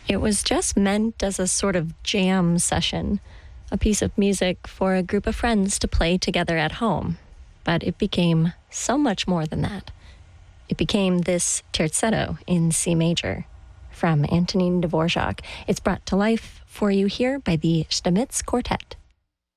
It was just meant as a sort of jam session, a piece of music for a group of friends to play together at home. But it became so much more than that. It became this terzetto in C major from Antonin Dvorak. It's brought to life for you here by the Stamitz Quartet.